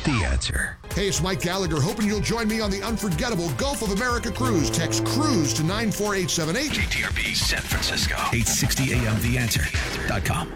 The Answer. Hey, it's Mike Gallagher, hoping you'll join me on the unforgettable Gulf of America cruise. Text CRUISE to 94878. KTRP San Francisco. 860 AM TheAnswer.com.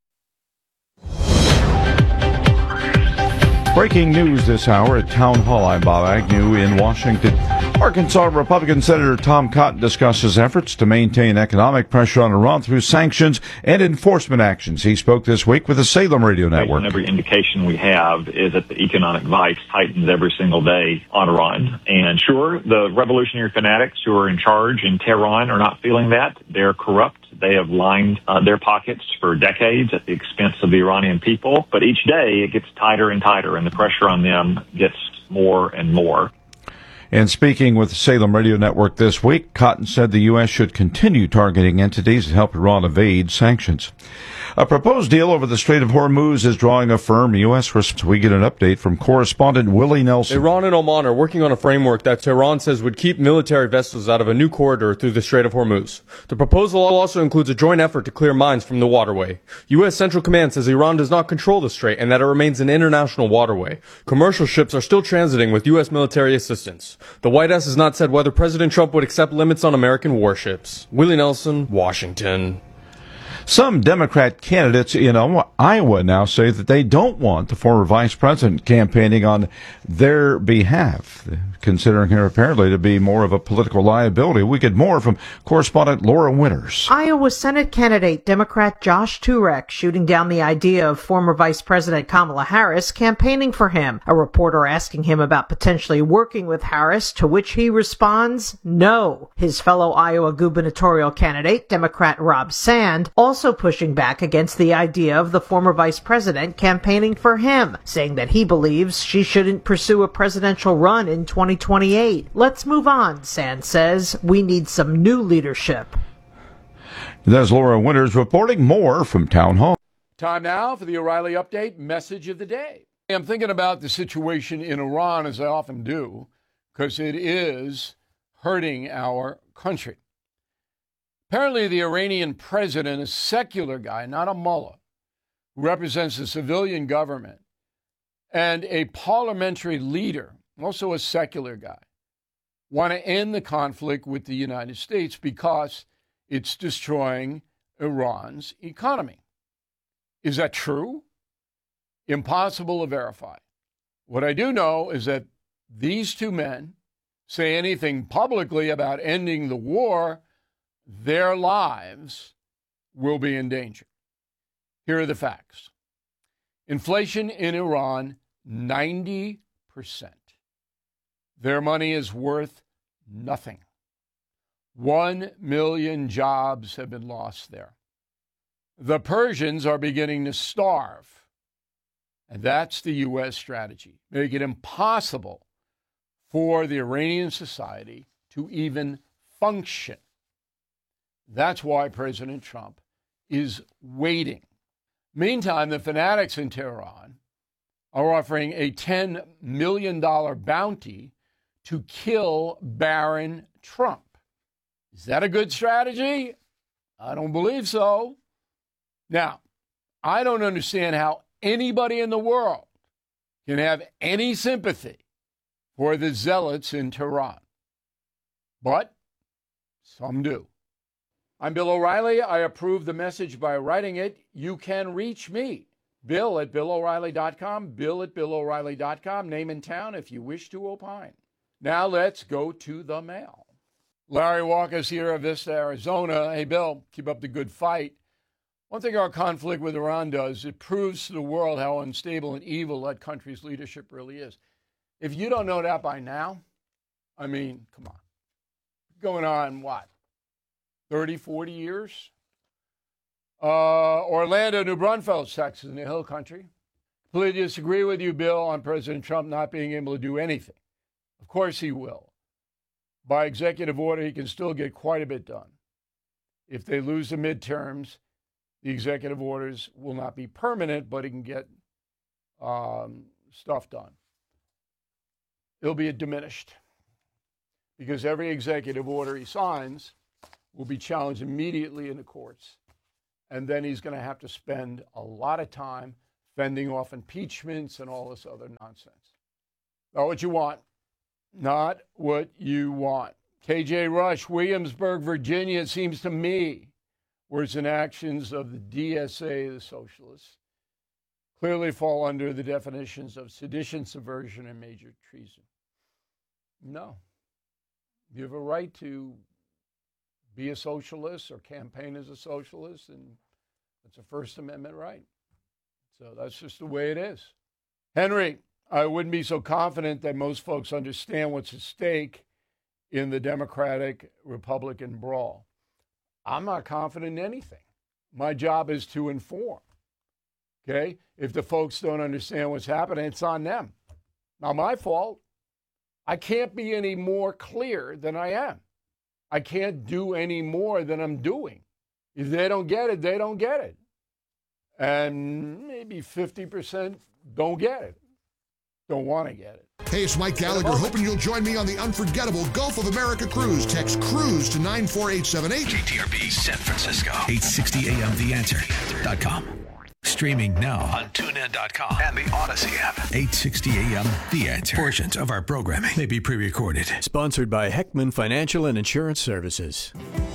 Breaking news this hour at Town Hall. I'm Bob Agnew in Washington. Arkansas Republican Senator Tom Cotton discusses efforts to maintain economic pressure on Iran through sanctions and enforcement actions. He spoke this week with the Salem Radio Network. Every indication we have is that the economic vice tightens every single day on Iran. And sure, the revolutionary fanatics who are in charge in Tehran are not feeling that. They're corrupt. They have lined their pockets for decades at the expense of the Iranian people. But each day it gets tighter and tighter, and the pressure on them gets more and more. And speaking with the Salem Radio Network this week, Cotton said the U.S. should continue targeting entities that help Iran evade sanctions. A proposed deal over the Strait of Hormuz is drawing a firm U.S. response. We get an update from correspondent Willie Nelson. Iran and Oman are working on a framework that Tehran says would keep military vessels out of a new corridor through the Strait of Hormuz. The proposal also includes a joint effort to clear mines from the waterway. U.S. Central Command says Iran does not control the strait and that it remains an international waterway. Commercial ships are still transiting with U.S. military assistance. The White House has not said whether President Trump would accept limits on American warships. Willie Nelson, Washington. Some Democrat candidates in Iowa now say that they don't want the former vice president campaigning on their behalf, considering her apparently to be more of a political liability. We get more from correspondent Laura Winters. Iowa Senate candidate Democrat Josh Turek shooting down the idea of former Vice President Kamala Harris campaigning for him. A reporter asking him about potentially working with Harris, to which he responds, no. His fellow Iowa gubernatorial candidate, Democrat Rob Sand, also pushing back against the idea of the former vice president campaigning for him, saying that he believes she shouldn't pursue a presidential run in 2028. Let's move on, Sand says. We need some new leadership. There's Laura Winters reporting. More from Town Hall. Time now for the O'Reilly Update message of the day. I'm thinking about the situation in Iran, as I often do, because it is hurting our country. Apparently, the Iranian president, a secular guy, not a mullah, who represents the civilian government, and a parliamentary leader, also a secular guy, want to end the conflict with the United States because it's destroying Iran's economy. Is that true? Impossible to verify. What I do know is that these two men say anything publicly about ending the war, their lives will be in danger. Here are the facts. Inflation in Iran, 90%. Their money is worth nothing. 1 million jobs have been lost there. The Persians are beginning to starve. And that's the U.S. strategy. Make it impossible for the Iranian society to even function. That's why President Trump is waiting. Meantime, the fanatics in Tehran are offering a $10 million bounty to kill Barron Trump. Is that a good strategy? I don't believe so. Now, I don't understand how anybody in the world can have any sympathy for the zealots in Tehran. But some do. I'm Bill O'Reilly. I approve the message by writing it. You can reach me, Bill at BillO'Reilly.com, Bill at BillO'Reilly.com, name and town if you wish to opine. Now let's go to the mail. Larry Walker's here of Vista, Arizona. Hey, Bill, keep up the good fight. One thing our conflict with Iran does, it proves to the world how unstable and evil that country's leadership really is. If you don't know that by now, I mean, come on. Going on, what, 30, 40 years? Orlando, New Braunfels, Texas, in the Hill Country. Completely disagree with you, Bill, on President Trump not being able to do anything. Of course he will. By executive order, he can still get quite a bit done. If they lose the midterms, the executive orders will not be permanent, but he can get stuff done. It'll be diminished because every executive order he signs will be challenged immediately in the courts. And then he's going to have to spend a lot of time fending off impeachments and all this other nonsense. Not what you want. Not what you want. KJ Rush, Williamsburg, Virginia, it seems to me, words and actions of the DSA, the socialists, clearly fall under the definitions of sedition, subversion, and major treason. No. You have a right to be a socialist or campaign as a socialist, and it's a First Amendment right. So that's just the way it is. Henry, I wouldn't be so confident that most folks understand what's at stake in the Democratic-Republican brawl. I'm not confident in anything. My job is to inform. Okay? If the folks don't understand what's happening, it's on them. Not my fault. I can't be any more clear than I am. I can't do any more than I'm doing. If they don't get it, they don't get it. And maybe 50% don't get it. Don't want to get it. Hey, it's Mike Gallagher, hoping you'll join me on the unforgettable Gulf of America cruise. Text CRUISE to 94878. KTRB San Francisco, 860 AM TheAnswer.com. Streaming now on TuneIn.com and the Odyssey app. 860 AM The Answer. Portions of our programming may be pre-recorded. Sponsored by Heckman Financial and Insurance Services.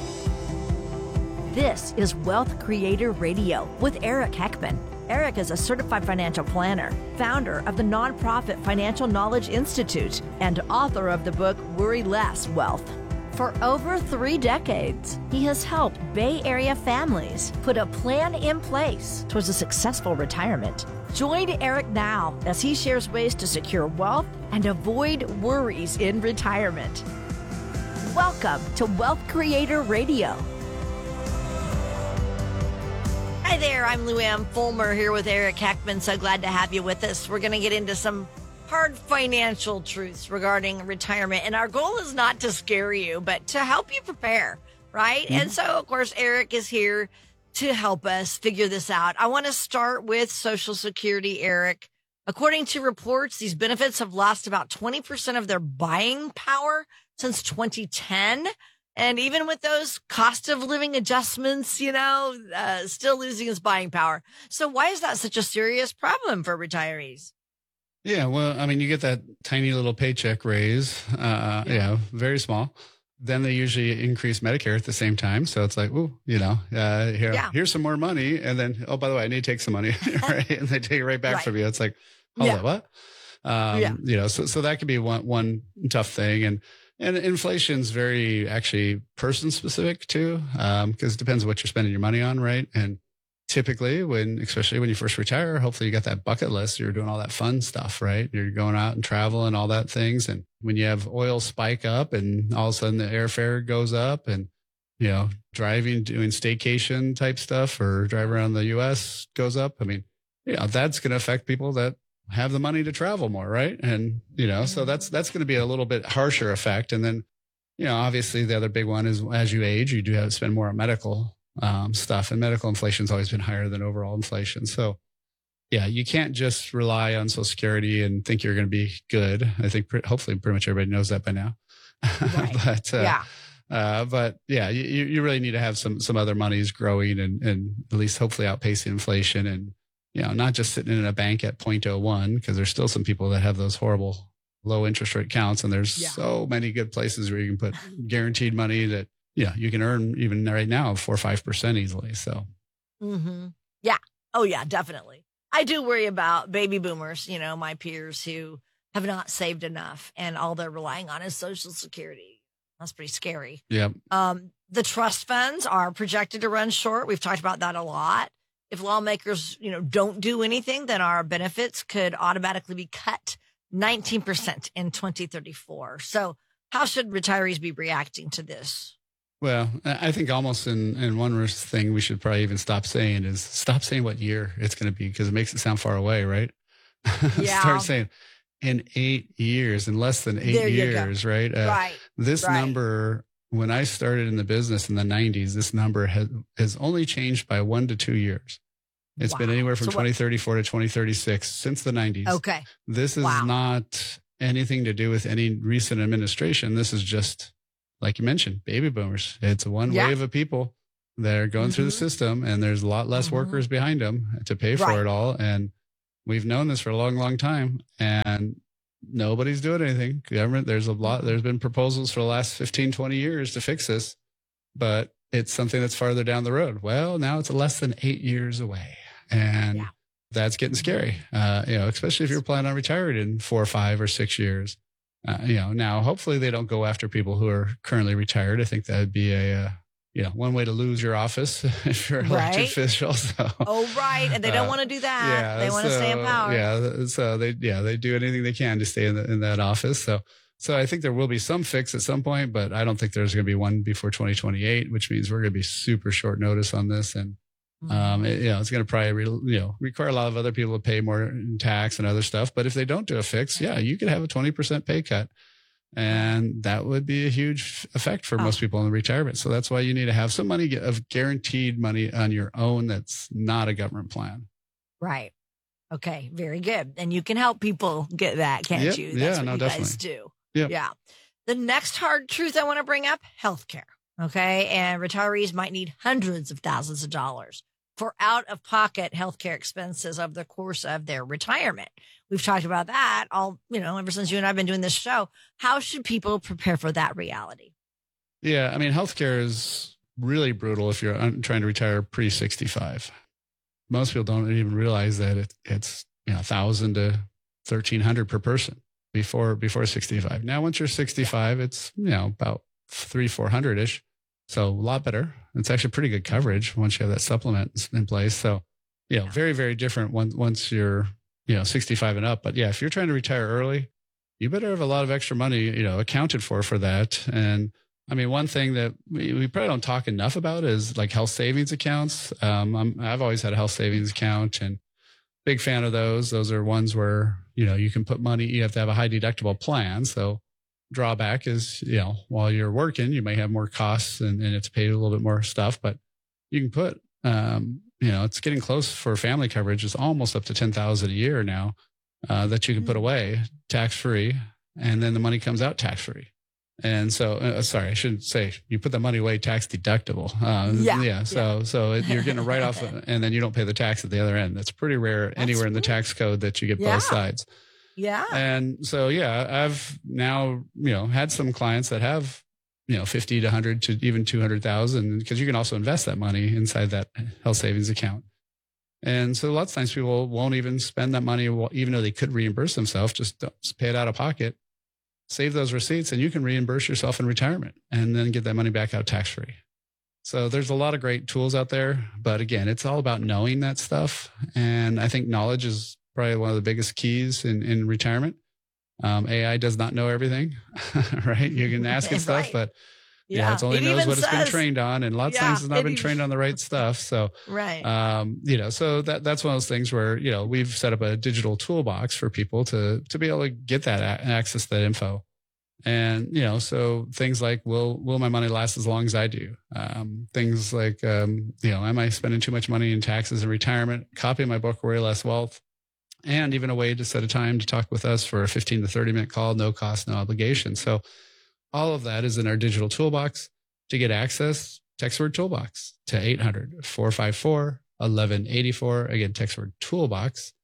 This is Wealth Creator Radio with Eric Heckman. Eric is a certified financial planner, founder of the nonprofit Financial Knowledge Institute, and author of the book Worry Less Wealth. For over 3 decades, he has helped Bay Area families put a plan in place towards a successful retirement. Join Eric now as he shares ways to secure wealth and avoid worries in retirement. Welcome to Wealth Creator Radio. Hi there, I'm Lou Ann Fulmer here with Eric Heckman. So glad to have you with us. We're going to get into some hard financial truths regarding retirement. And our goal is not to scare you, but to help you prepare, right? Mm-hmm. And so, of course, Eric is here to help us figure this out. I want to start with Social Security, Eric. According to reports, these benefits have lost about 20% of their buying power since 2010. And even with those cost of living adjustments, still losing its buying power. So why is that such a serious problem for retirees? Yeah, well, I mean, you get that tiny little paycheck raise, very small. Then they usually increase Medicare at the same time. So it's like, here's some more money. And then, oh, by the way, I need to take some money, right? And they take it right back from you. It's like, hold on, what? So that could be one tough thing. And inflation's very actually person specific too, because it depends on what you're spending your money on, right? And typically especially when you first retire, hopefully you got that bucket list. You're doing all that fun stuff, right? You're going out and travel and all that things. And when you have oil spike up and all of a sudden the airfare goes up and, driving, doing staycation type stuff or drive around the U.S. goes up. I mean, that's going to affect people that have the money to travel more, right? And, so that's going to be a little bit harsher effect. And then, obviously the other big one is as you age, you do have to spend more on medical stuff, and medical inflation's always been higher than overall inflation. So yeah, you can't just rely on Social Security and think you're going to be good. I think hopefully pretty much everybody knows that by now. Right. But you really need to have some other monies growing and at least hopefully outpacing inflation, and not just sitting in a bank at 0.01, because there's still some people that have those horrible low interest rate accounts. And there's so many good places where you can put guaranteed money that, you can earn even right now 4 or 5% easily. So, yeah. Oh yeah, definitely. I do worry about baby boomers, my peers who have not saved enough and all they're relying on is Social Security. That's pretty scary. Yeah. The trust funds are projected to run short. We've talked about that a lot. If lawmakers, don't do anything, then our benefits could automatically be cut 19% in 2034. So how should retirees be reacting to this? Well, I think almost in one thing we should probably even stop saying what year it's going to be, because it makes it sound far away, right? Yeah. Start saying in 8 years, in less than 8 years, right? Right. This number, when I started in the business in the 90s, this number has only changed by 1 to 2 years. It's been anywhere from 2034 to 2036 since the 90s. Okay. This is not anything to do with any recent administration. This is just, like you mentioned, baby boomers. It's one wave of people that are going through the system, and there's a lot less workers behind them to pay for it all. And We've known this for a long, long time, and nobody's doing anything. Government, there's been proposals for the last 15, 20 years to fix this, but it's something that's farther down the road. Well, now it's less than 8 years away, and that's getting scary. Especially if you're planning on retiring in 4 or 5 or 6 years. Now hopefully they don't go after people who are currently retired. I think that would be one way to lose your office if you're an elected official. So. Oh, right. And they don't want to do that. Yeah, they want to stay in power. Yeah. So they do anything they can to stay in that office. So I think there will be some fix at some point, but I don't think there's going to be one before 2028, which means we're going to be super short notice on this. And, it's going to probably, require a lot of other people to pay more in tax and other stuff. But if they don't do a fix, you could have a 20% pay cut. And that would be a huge effect for most people in retirement. So that's why you need to have some money of guaranteed money on your own. That's not a government plan. Right. Okay. Very good. And you can help people get that, can't you? That's what you guys do. Yep. Yeah. The next hard truth I want to bring up, healthcare. Okay. And retirees might need hundreds of thousands of dollars for out-of-pocket healthcare expenses over the course of their retirement. We've talked about that ever since you and I have been doing this show. How should people prepare for that reality? Yeah, I mean, healthcare is really brutal if you're trying to retire pre-65. Most people don't even realize that it's $1,000 to $1,300 per person before 65. Now, once you're 65, it's about $300-400-ish. So a lot better. It's actually pretty good coverage once you have that supplement in place. So, very, very different once you're, 65 and up. But if you're trying to retire early, you better have a lot of extra money, accounted for that. And I mean, one thing that we probably don't talk enough about is like health savings accounts. I've always had a health savings account and big fan of those. Those are ones where, you can put money, you have to have a high deductible plan. So drawback is, while you're working, you may have more costs and have to pay a little bit more stuff, but you can put, it's getting close for family coverage. It's almost up to $10,000 a year now, that you can put away tax free. And then the money comes out tax free. And so, sorry, I shouldn't say you put the money away tax deductible. So you're getting a write off and then you don't pay the tax at the other end. That's pretty rare anywhere in the tax code that you get both sides. Yeah. And so, I've now, had some clients that have, 50 to 100 to even 200,000 because you can also invest that money inside that health savings account. And so lots of times people won't even spend that money, even though they could reimburse themselves, just pay it out of pocket, save those receipts, and you can reimburse yourself in retirement and then get that money back out tax free. So there's a lot of great tools out there, but again, it's all about knowing that stuff. And I think knowledge is probably one of the biggest keys in retirement. AI does not know everything, right? You can ask it stuff, but it only knows what it's been trained on, and lots of things has not been trained on the right stuff. So, so that's one of those things where, we've set up a digital toolbox for people to be able to get that access to that info. And, so things like, will my money last as long as I do? Things like, am I spending too much money in taxes in retirement? Copy my book, Worry Less Wealth. And even a way to set a time to talk with us for a 15 to 30 minute call, no cost, no obligation. So all of that is in our digital toolbox. To get access, text word toolbox to 800-454-1184. Again, text word toolbox,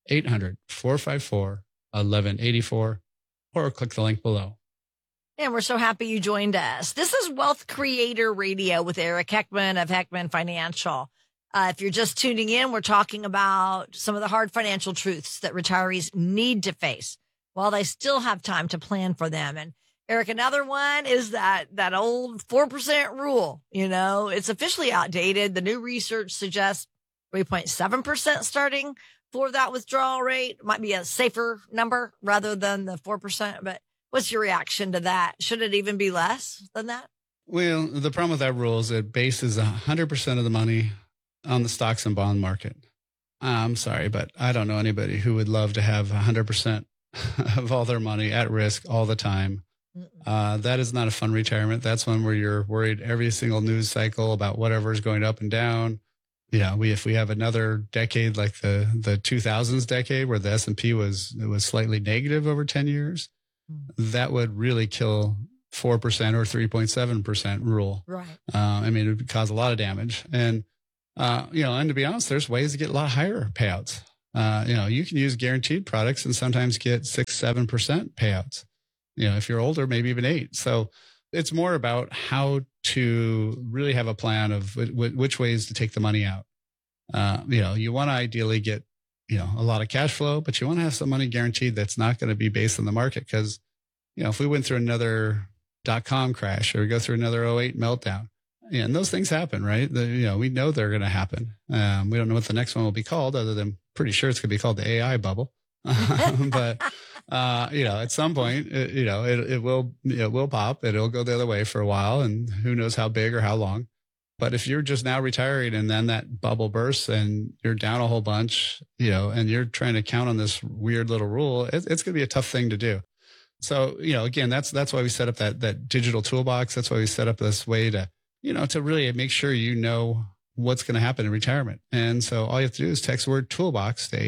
800-454-1184, or click the link below. And we're so happy you joined us. This is Wealth Creator Radio with Eric Heckman of Heckman Financial. If you're just tuning in, we're talking about some of the hard financial truths that retirees need to face while they still have time to plan for them. And Eric, another one is that old 4% rule. It's officially outdated. The new research suggests 3.7% starting for that withdrawal rate. Might be a safer number rather than the 4%. But what's your reaction to that? Should it even be less than that? Well, the problem with that rule is it bases 100% of the money on the stocks and bond market. I'm sorry, but I don't know anybody who would love to have 100% of all their money at risk all the time. That is not a fun retirement. That's one where you're worried every single news cycle about whatever is going up and down. If we have another decade like the 2000s decade where the S&P was slightly negative over 10 years, that would really kill 4% or 3.7% rule. Right. It would cause a lot of damage. And, and to be honest, there's ways to get a lot higher payouts. You can use guaranteed products and sometimes get 6-7% payouts. If you're older, maybe even 8%. So it's more about how to really have a plan of which ways to take the money out. You want to ideally get, a lot of cash flow, but you want to have some money guaranteed that's not going to be based on the market. Because, if we went through another .com crash or we go through another 2008 meltdown, and those things happen, right? We know they're going to happen. We don't know what the next one will be called, other than pretty sure it's going to be called the AI bubble. But, at some point, it will pop. It'll go the other way for a while, and who knows how big or how long. But if you're just now retiring and then that bubble bursts and you're down a whole bunch, and you're trying to count on this weird little rule, it's going to be a tough thing to do. So, again, that's why we set up that digital toolbox. That's why we set up this way to, to really make sure what's going to happen in retirement. And so all you have to do is text word toolbox to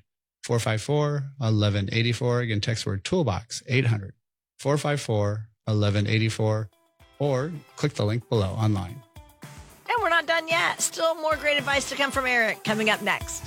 800-454-1184. Again, text word toolbox, 800-454-1184, or click the link below online. And we're not done yet. Still more great advice to come from Eric coming up next.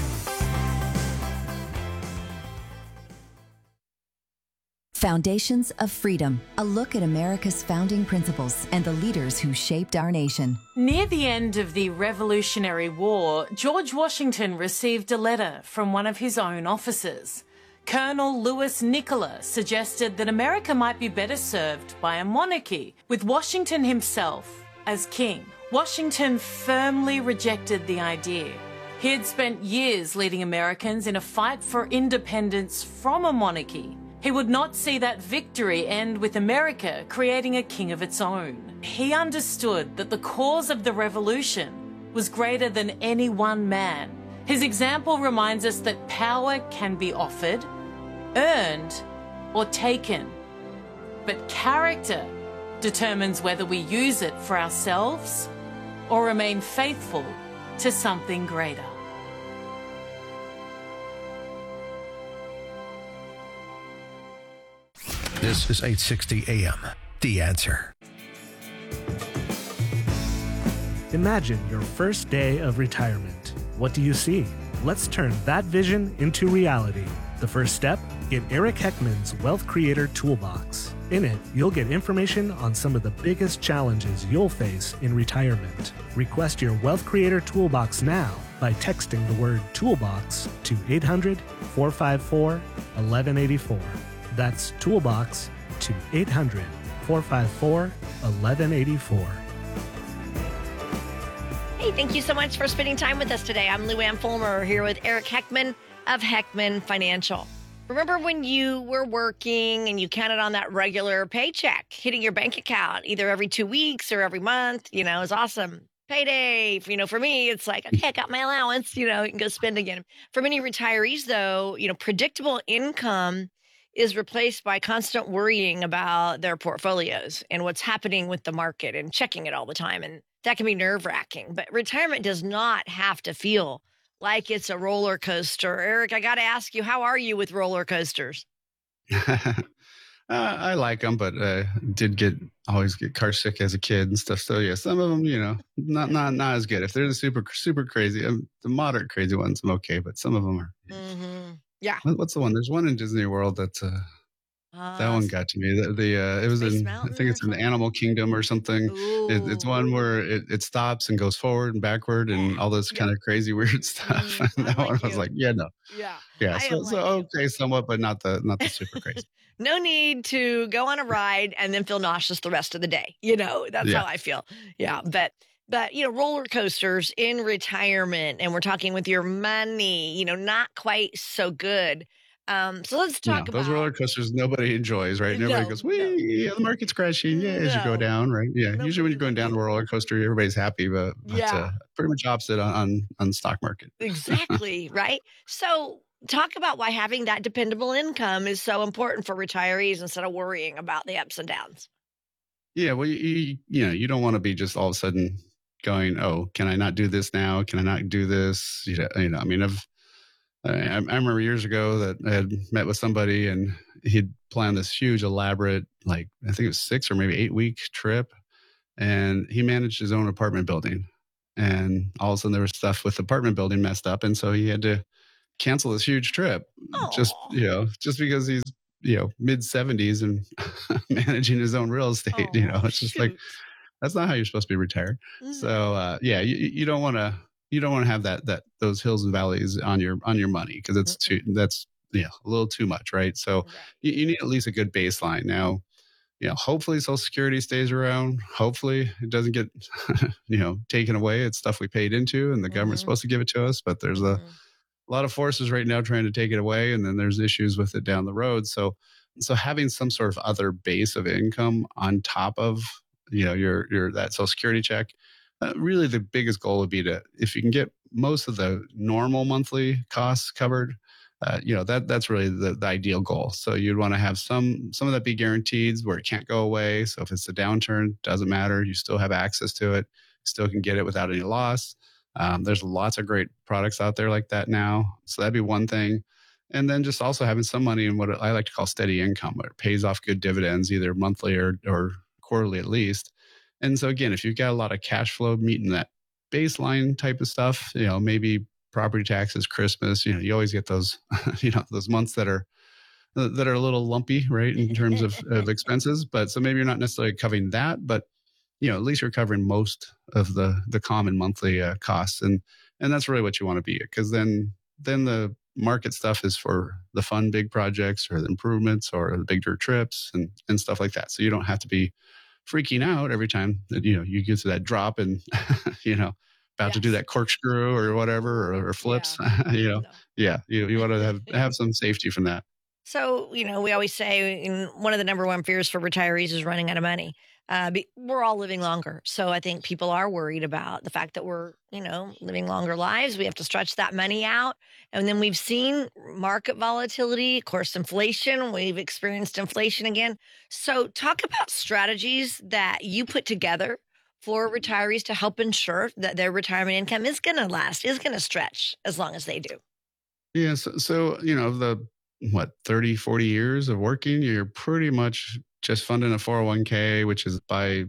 Foundations of Freedom, a look at America's founding principles and the leaders who shaped our nation. Near the end of the Revolutionary War, George Washington received a letter from one of his own officers. Colonel Louis Nicola suggested that America might be better served by a monarchy, with Washington himself as king. Washington firmly rejected the idea. He had spent years leading Americans in a fight for independence from a monarchy. He would not see that victory end with America creating a king of its own. He understood that the cause of the revolution was greater than any one man. His example reminds us that power can be offered, earned, or taken. But character determines whether we use it for ourselves or remain faithful to something greater. This is 860 AM, The Answer. Imagine your first day of retirement. What do you see? Let's turn that vision into reality. The first step? Get Eric Heckman's Wealth Creator Toolbox. In it, you'll get information on some of the biggest challenges you'll face in retirement. Request your Wealth Creator Toolbox now by texting the word toolbox to 800-454-1184. That's toolbox to 800-454-1184. Hey, thank you so much for spending time with us today. I'm Lou Ann Fulmer here with Eric Heckman of Heckman Financial. Remember when you were working and you counted on that regular paycheck hitting your bank account either every 2 weeks or every month? It was awesome. Payday. For me, it's like, okay, I got my allowance, you can go spend again. For many retirees, though, predictable income is replaced by constant worrying about their portfolios and what's happening with the market and checking it all the time. And that can be nerve-wracking. But retirement does not have to feel like it's a roller coaster. Eric, I got to ask you, how are you with roller coasters? I like them, but always get car sick as a kid and stuff. So yeah, some of them, not as good. If they're the super crazy, the moderate crazy ones, I'm okay. But some of them are. Mm-hmm. Yeah. What's the one? There's one in Disney World that's that one got to me. It was in, I think it's in the Animal Kingdom or something. It's one where it stops and goes forward and backward and all this kind of crazy weird stuff. And that one I was like, no. Yeah. So okay, somewhat, but not the super crazy. No need to go on a ride and then feel nauseous the rest of the day. That's how I feel. Yeah. But roller coasters in retirement, and we're talking with your money, not quite so good. So let's talk about those roller coasters. Nobody enjoys, right? And everybody goes, "Wee, the market's crashing." Yeah, as you go down, right? Yeah, usually when you're going down a roller coaster, everybody's happy, but pretty much opposite on the stock market. Exactly, right? So talk about why having that dependable income is so important for retirees instead of worrying about the ups and downs. Yeah, well, you don't want to be just all of a sudden going, "Oh, can I not do this now? Can I not do this?" I mean, I remember years ago that I had met with somebody and he'd planned this huge, elaborate, I think it was 6 or maybe 8 week trip. And he managed his own apartment building. And all of a sudden there was stuff with the apartment building messed up. And so he had to cancel this huge trip just because he's, mid 70s and managing his own real estate. It's just like, that's not how you're supposed to be retired. Mm-hmm. So you don't want to have those hills and valleys on your money, because that's a little too much, right? So you need at least a good baseline. Now, hopefully Social Security stays around. Hopefully it doesn't get taken away. It's stuff we paid into, and the government's supposed to give it to us. But there's a lot of forces right now trying to take it away, and then there's issues with it down the road. So having some sort of other base of income on top of your that Social Security check, really the biggest goal would be if you can get most of the normal monthly costs covered, that's really the ideal goal. So you'd want to have some of that be guaranteed where it can't go away. So if it's a downturn, doesn't matter. You still have access to it. Still can get it without any loss. There's lots of great products out there like that now. So that'd be one thing. And then just also having some money in what I like to call steady income, where it pays off good dividends, either monthly or quarterly at least. And so again, if you've got a lot of cash flow meeting that baseline type of stuff, maybe property taxes, Christmas, you always get those, those months that are a little lumpy, right, in terms of expenses. But so maybe you're not necessarily covering that, but at least you're covering most of the common monthly costs, and that's really what you want to be, because then the market stuff is for the fun big projects or the improvements or the bigger trips and stuff like that. So you don't have to be freaking out every time that you get to that drop and about to do that corkscrew or whatever or flips. You want to have some safety from that. So we always say one of the number one fears for retirees is running out of money. We're all living longer. So I think people are worried about the fact that we're, living longer lives. We have to stretch that money out. And then we've seen market volatility, of course, inflation. We've experienced inflation again. So talk about strategies that you put together for retirees to help ensure that their retirement income is going to last, is going to stretch as long as they do. Yeah. So the 30, 40 years of working, you're pretty much just funding a 401k, which is by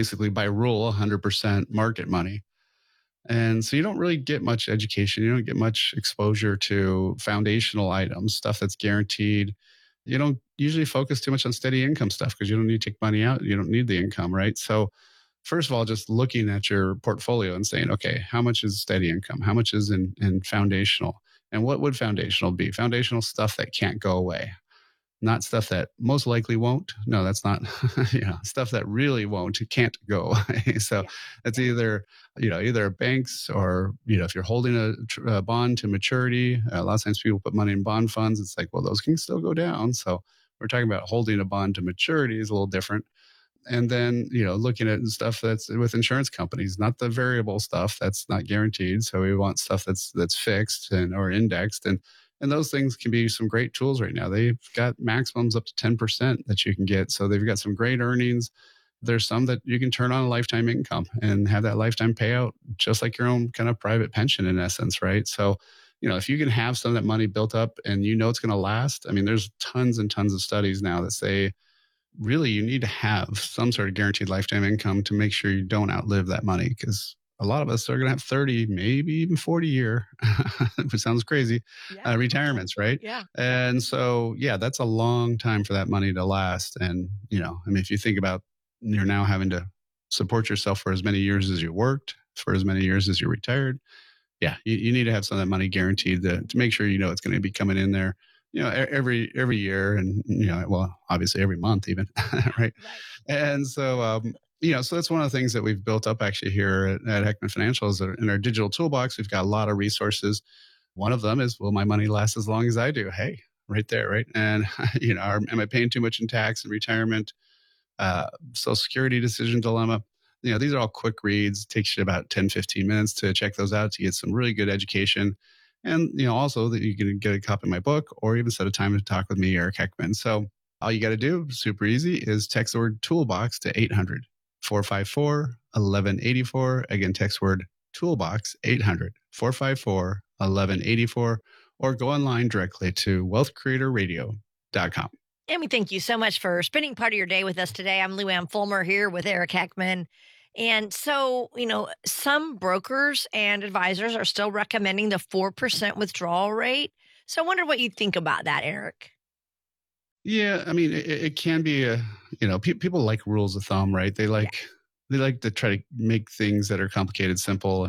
rule 100% market money. And so you don't really get much education. You don't get much exposure to foundational items, stuff that's guaranteed. You don't usually focus too much on steady income stuff because you don't need to take money out. You don't need the income, right? So first of all, just looking at your portfolio and saying, okay, how much is steady income? How much is in foundational? And what would foundational be? Foundational stuff that can't go away. Not stuff that most likely won't. No, that's not, stuff that really won't, can't go away. So it's either banks or, if you're holding a bond to maturity, a lot of times people put money in bond funds. It's like, well, those can still go down. So we're talking about holding a bond to maturity is a little different. And then, looking at stuff that's with insurance companies, not the variable stuff that's not guaranteed. So we want stuff that's fixed or indexed. And those things can be some great tools right now. They've got maximums up to 10% that you can get. So they've got some great earnings. There's some that you can turn on a lifetime income and have that lifetime payout, just like your own kind of private pension in essence, right? So, if you can have some of that money built up and it's going to last, there's tons and tons of studies now that say, really, you need to have some sort of guaranteed lifetime income to make sure you don't outlive that money, because a lot of us are going to have 30, maybe even 40-year, which sounds crazy, retirements, right? Yeah. And so, that's a long time for that money to last. And, if you think about you're now having to support yourself for as many years as you worked, for as many years as you retired, you need to have some of that money guaranteed to make sure it's going to be coming in there, every year and, obviously every month even, right? And so, so that's one of the things that we've built up actually here at Heckman Financial is in our digital toolbox. We've got a lot of resources. One of them is, will my money last as long as I do? Hey, right there, right? And, am I paying too much in tax and retirement? Social Security decision dilemma. These are all quick reads. It takes you about 10, 15 minutes to check those out to get some really good education. And, also that you can get a copy of my book or even set a time to talk with me, Eric Heckman. So all you got to do, super easy, is text the word toolbox to 800-454-1184. Again, text word toolbox, 800-454-1184, or go online directly to wealthcreatorradio.com. And we thank you so much for spending part of your day with us today. I'm Lou Ann Fulmer here with Eric Heckman. And so, some brokers and advisors are still recommending the 4% withdrawal rate. So I wonder what you think about that, Eric. Yeah, I mean, it can be people like rules of thumb, right? They like to try to make things that are complicated simple,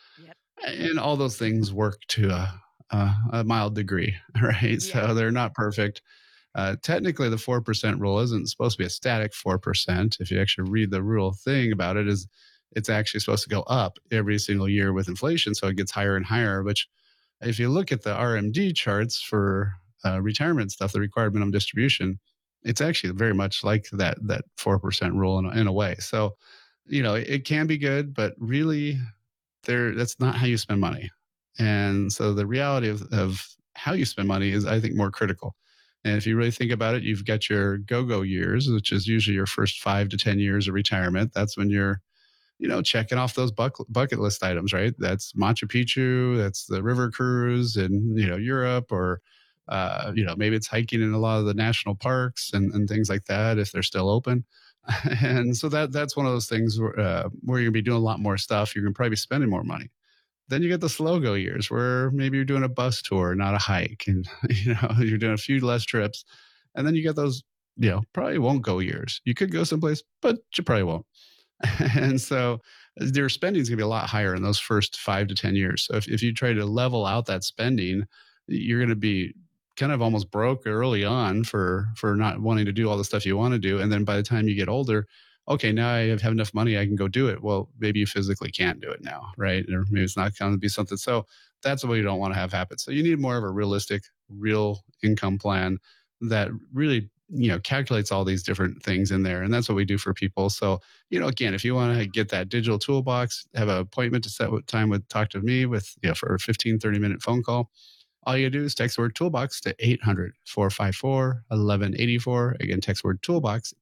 and all those things work to a mild degree, right? Yeah. So they're not perfect. Technically, the 4% rule isn't supposed to be a static 4%. If you actually read the rule thing about it, is it's actually supposed to go up every single year with inflation, so it gets higher and higher. Which, if you look at the RMD charts for retirement stuff, the required minimum distribution, it's actually very much like that 4% rule in a way. So, it can be good, but really, that's not how you spend money. And so the reality of how you spend money is, I think, more critical. And if you really think about it, you've got your go-go years, which is usually your first 5 to 10 years of retirement. That's when you're, checking off those bucket list items, right? That's Machu Picchu, that's the river cruise in, Europe, or, maybe it's hiking in a lot of the national parks and things like that, if they're still open. And so that's one of those things where you're going to be doing a lot more stuff. You're going to probably be spending more money. Then you get the slow-go years where maybe you're doing a bus tour, not a hike, and you're doing a few less trips. And then you get those, probably won't go years. You could go someplace, but you probably won't. And so their spending is going to be a lot higher in those first 5 to 10 years. So if you try to level out that spending, you're going to be kind of almost broke early on for not wanting to do all the stuff you want to do. And then by the time you get older, okay, now I have enough money, I can go do it. Well, maybe you physically can't do it now, right? Or maybe it's not going to be something. So that's what you don't want to have happen. So you need more of a realistic, real income plan that really, calculates all these different things in there. And that's what we do for people. So, again, if you want to get that digital toolbox, have an appointment to set time with Talk to Me for a 15, 30-minute phone call, all you do is text the word toolbox to 800-454-1184. Again, text the word toolbox,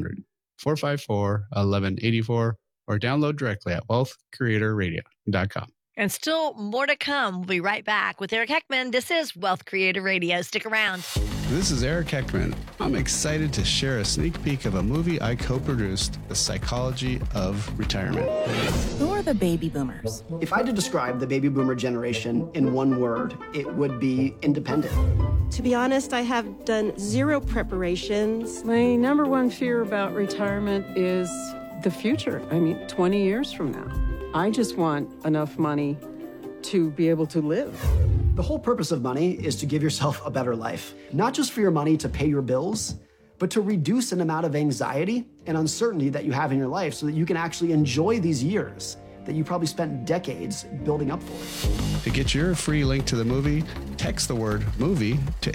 800-454-1184, or download directly at wealthcreatorradio.com. And still more to come. We'll be right back with Eric Heckman. This is Wealth Creator Radio. Stick around. This is Eric Heckman. I'm excited to share a sneak peek of a movie I co-produced, The Psychology of Retirement. Who are the baby boomers? If I had to describe the baby boomer generation in one word, it would be independent. To be honest, I have done zero preparations. My number one fear about retirement is the future. 20 years from now. I just want enough money to be able to live. The whole purpose of money is to give yourself a better life. Not just for your money to pay your bills, but to reduce an amount of anxiety and uncertainty that you have in your life so that you can actually enjoy these years that you probably spent decades building up for. To get your free link to the movie, text the word movie to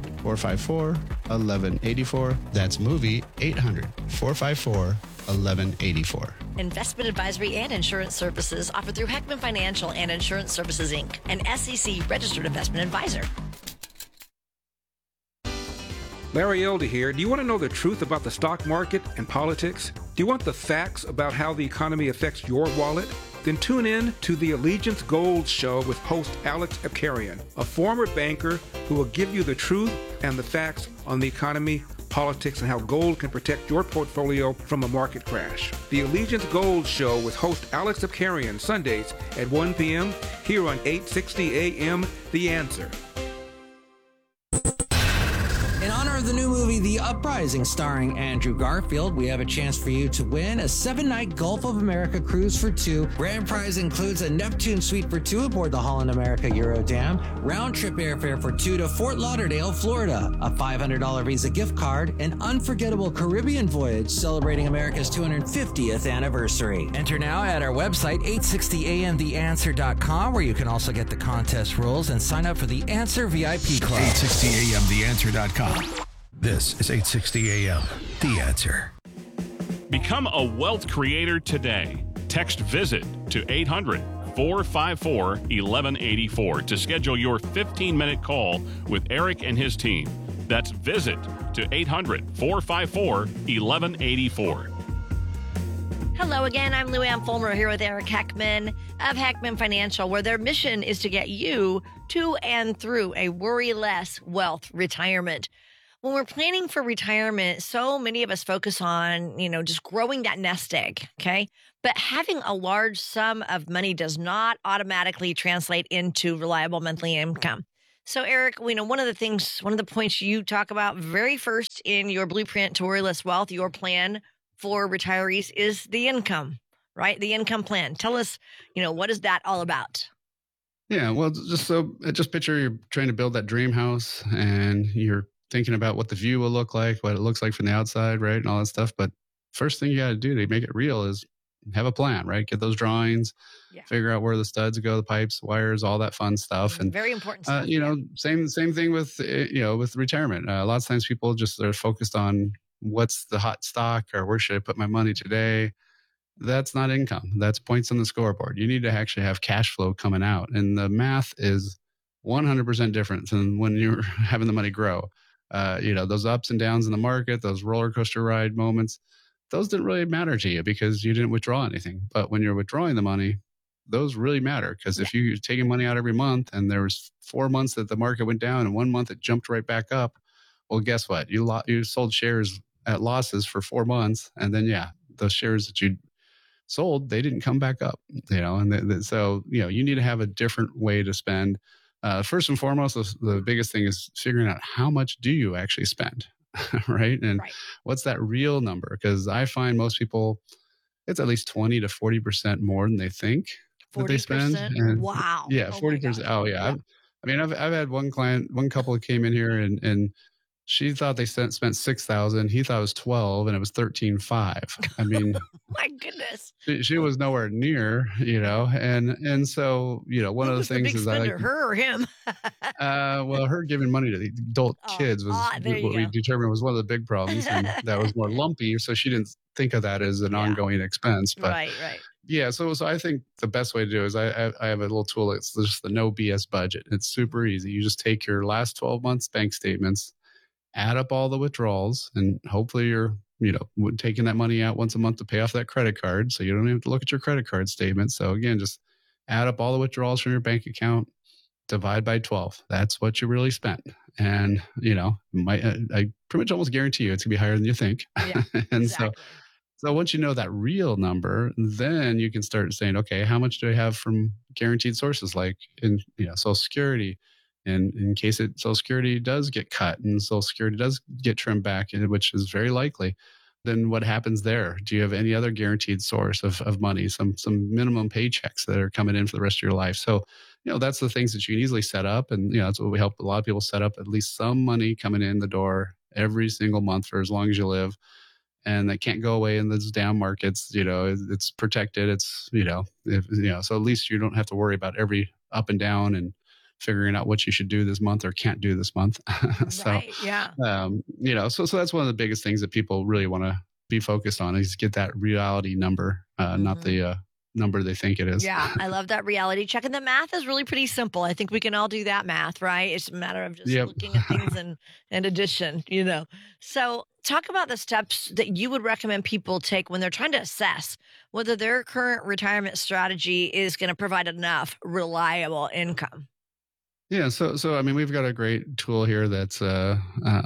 800-454-1184. That's movie, 800-454-1184. Investment advisory and insurance services offered through Heckman Financial and Insurance Services, Inc., an SEC registered investment advisor. Larry Elder here. Do you want to know the truth about the stock market and politics? Do you want the facts about how the economy affects your wallet? Then tune in to the Allegiance Gold Show with host Alex Abkarian, a former banker who will give you the truth and the facts on the economy, politics, and how gold can protect your portfolio from a market crash. The Allegiance Gold Show with host Alex Abkarian, Sundays at 1 p.m. here on 860 AM The Answer. In honor of the new movie, The Uprising, starring Andrew Garfield, we have a chance for you to win a 7-night Gulf of America cruise for two. Grand prize includes a Neptune suite for two aboard the Holland America Eurodam, round-trip airfare for two to Fort Lauderdale, Florida, a $500 Visa gift card, an unforgettable Caribbean voyage celebrating America's 250th anniversary. Enter now at our website, 860amtheanswer.com, where you can also get the contest rules and sign up for the Answer VIP Club. 860amtheanswer.com. This is 860 AM, The Answer. Become a wealth creator today. Text VISIT to 800-454-1184 to schedule your 15-minute call with Eric and his team. That's VISIT to 800-454-1184. Hello again. I'm Lou Ann Fulmer here with Eric Heckman of Heckman Financial, where their mission is to get you to and through a worry-less wealth retirement. when we're planning for retirement, so many of us focus on, just growing that nest egg. Okay. But having a large sum of money does not automatically translate into reliable monthly income. So, Eric, one of the points you talk about very first in your blueprint to worryless wealth, your plan for retirees, is the income, right? The income plan. Tell us, what is that all about? Yeah, well, just picture you're trying to build that dream house and you're thinking about what the view will look like, what it looks like from the outside, right? And all that stuff. But first thing you got to do to make it real is have a plan, right? Get those drawings, figure out where the studs go, the pipes, wires, all that fun stuff. And very important stuff. Same thing with, with retirement. Lots of times people just are focused on what's the hot stock or where should I put my money today? That's not income. That's points on the scoreboard. You need to actually have cash flow coming out. And the math is 100% different than when you're having the money grow. Those ups and downs in the market, those roller coaster ride moments, those didn't really matter to you because you didn't withdraw anything. But when you're withdrawing the money, those really matter, because if you're taking money out every month and there was 4 months that the market went down and 1 month it jumped right back up, well, guess what? You sold shares at losses for 4 months, and then those shares that you sold, they didn't come back up, so you need to have a different way to spend. First and foremost, the biggest thing is figuring out how much do you actually spend, right? And what's that real number? Because I find most people, it's at least 20 to 40% more than they think that they spend. And wow. Yeah, 40%. Oh yeah. I've had one couple that came in here and she thought they spent $6,000. He thought it was 12, and it was 13,500. I mean, my goodness, she was nowhere near, and so one of the things is I like her or him. Well, her giving money to the adult kids was what we determined was one of the big problems, and that was more lumpy. So she didn't think of that as an ongoing expense. But right. Yeah, so I think the best way to do it is I have a little tool. It's just the no BS budget. It's super easy. You just take your last 12 months bank statements, add up all the withdrawals, and hopefully you're, taking that money out once a month to pay off that credit card. So you don't have to look at your credit card statement. So again, just add up all the withdrawals from your bank account, divide by 12. That's what you really spent. And, I pretty much almost guarantee you it's going to be higher than you think. Yeah, and exactly. So once you know that real number, then you can start saying, okay, how much do I have from guaranteed sources like in Social Security? And in case Social Security does get cut and Social Security does get trimmed back, which is very likely, then what happens there? Do you have any other guaranteed source of money, some minimum paychecks that are coming in for the rest of your life? So, that's the things that you can easily set up. And, that's what we help a lot of people set up, at least some money coming in the door every single month for as long as you live. And that can't go away in those down markets. It's protected. It's, so at least you don't have to worry about every up and down and figuring out what you should do this month or can't do this month. Right, yeah. So that's one of the biggest things that people really want to be focused on is get that reality number, not the number they think it is. Yeah, I love that reality check. And the math is really pretty simple. I think we can all do that math, right? It's a matter of just looking at things in addition, So talk about the steps that you would recommend people take when they're trying to assess whether their current retirement strategy is going to provide enough reliable income. Yeah, so we've got a great tool here that's our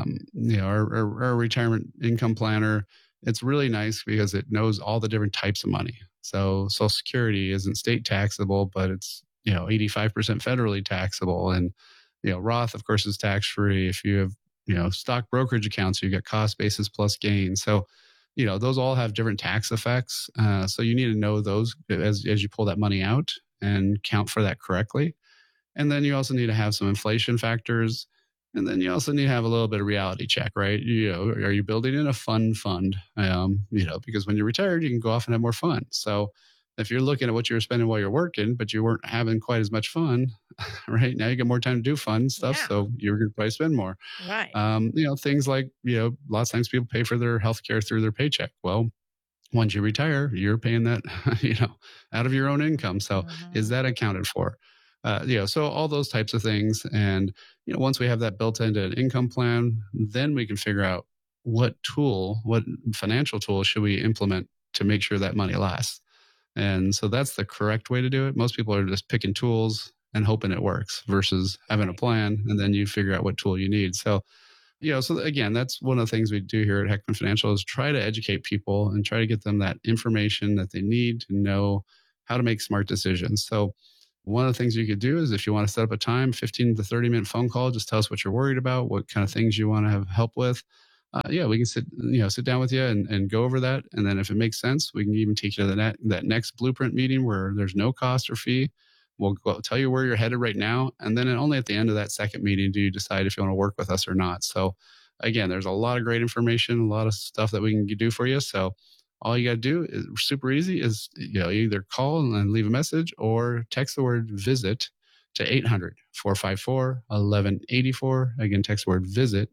retirement income planner. It's really nice because it knows all the different types of money. So Social Security isn't state taxable, but it's 85% federally taxable, and Roth, of course, is tax free. If you have stock brokerage accounts, you get cost basis plus gain. So those all have different tax effects. So you need to know those as you pull that money out and count for that correctly. And then you also need to have some inflation factors. And then you also need to have a little bit of reality check, right? Are you building in a fund? Because when you're retired, you can go off and have more fun. So if you're looking at what you were spending while you're working, but you weren't having quite as much fun, right? Now you get more time to do fun stuff. Yeah. So you're going to probably spend more. Right. Things like, lots of times people pay for their healthcare through their paycheck. Well, once you retire, you're paying that, out of your own income. So is that accounted for? So all those types of things. And, once we have that built into an income plan, then we can figure out what financial tool should we implement to make sure that money lasts. And so that's the correct way to do it. Most people are just picking tools and hoping it works versus having a plan. And then you figure out what tool you need. So So again, that's one of the things we do here at Heckman Financial is try to educate people and try to get them that information that they need to know how to make smart decisions. So one of the things you could do is if you want to set up a time, 15 to 30 minute phone call, just tell us what you're worried about, what kind of things you want to have help with. We can sit down with you and go over that. And then if it makes sense, we can even take you to that next blueprint meeting where there's no cost or fee. We'll tell you where you're headed right now. And then only at the end of that second meeting do you decide if you want to work with us or not. So again, there's a lot of great information, a lot of stuff that we can do for you. So all you got to do is super easy is, either call and leave a message or text the word visit to 800-454-1184. Again, text the word visit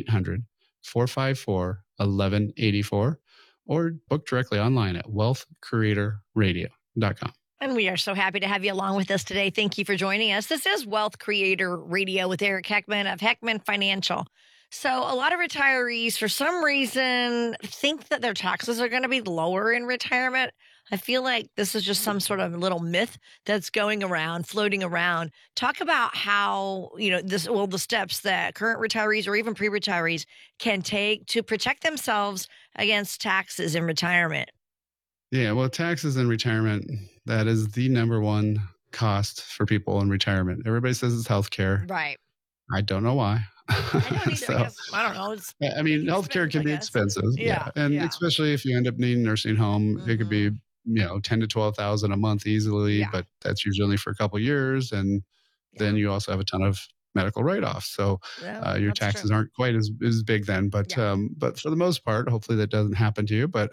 800-454-1184 or book directly online at wealthcreatorradio.com. And we are so happy to have you along with us today. Thank you for joining us. This is Wealth Creator Radio with Eric Heckman of Heckman Financial. So a lot of retirees, for some reason, think that their taxes are going to be lower in retirement. I feel like this is just some sort of little myth that's going around, floating around. Talk about how, the steps that current retirees or even pre-retirees can take to protect themselves against taxes in retirement. Yeah, well, taxes in retirement, that is the number one cost for people in retirement. Everybody says it's healthcare. Right. I don't know why. I don't know. Healthcare can be expensive. Yeah. And especially if you end up needing a nursing home, it could be, $10,000 to $12,000 a month easily, but that's usually only for a couple of years. And then you also have a ton of medical write-offs. So your taxes aren't quite as big then. But for the most part, hopefully that doesn't happen to you. But,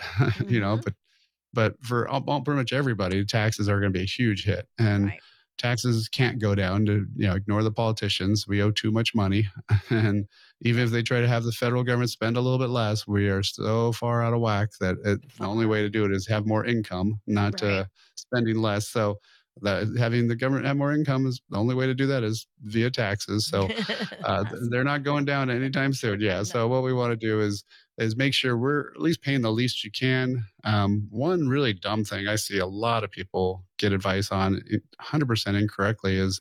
but for pretty much everybody, taxes are going to be a huge hit. And taxes can't go down to, ignore the politicians. We owe too much money. And even if they try to have the federal government spend a little bit less, we are so far out of whack that the only way to do it is have more income, not spending less. So having the government have more income is the only way to do that is via taxes. So they're not going down anytime soon. Yeah. No. So what we want to do is make sure we're at least paying the least you can. One really dumb thing I see a lot of people get advice on 100% incorrectly is,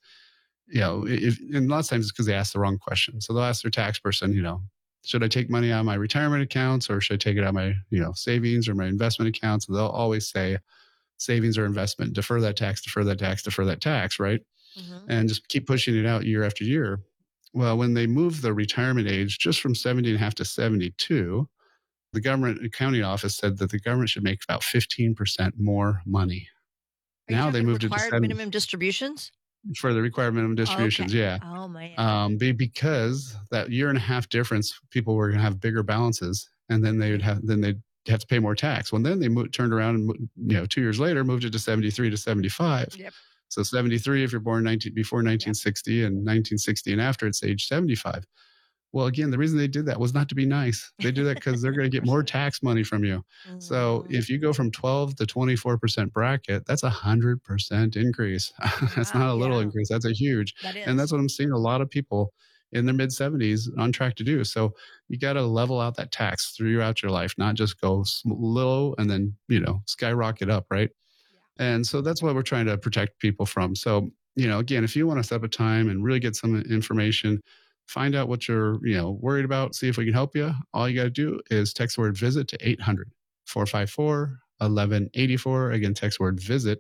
and lots of times it's because they ask the wrong question. So they'll ask their tax person, should I take money out of my retirement accounts or should I take it out of my, savings or my investment accounts? And they'll always say savings or investment, defer that tax, right? Mm-hmm. And just keep pushing it out year after year. Well, when they move the retirement age just from 70.5 to 72, the government accounting office said that the government should make about 15% more money. Now they moved it to required minimum distributions? For the required minimum distributions, yeah. Oh, man. Because that year and a half difference, people were going to have bigger balances, and then they'd have to pay more tax. Well, then they turned around and 2 years later moved it to 73 to 75. Yep. So 73 if you're born before 1960, and 1960 and after, it's age 75. Well, again, the reason they did that was not to be nice. They do that because they're going to get more tax money from you. Mm-hmm. So if you go from 12 to 24% bracket, that's 100% increase. That's not a little increase. That's a huge. And that's what I'm seeing a lot of people in their mid 70s on track to do. So you got to level out that tax throughout your life, not just go low and then, skyrocket up, right? Yeah. And so that's what we're trying to protect people from. So, again, if you want to set up a time and really get some information, find out what you're, worried about, see if we can help you. All you got to do is text the word visit to 800-454-1184. Again, text the word visit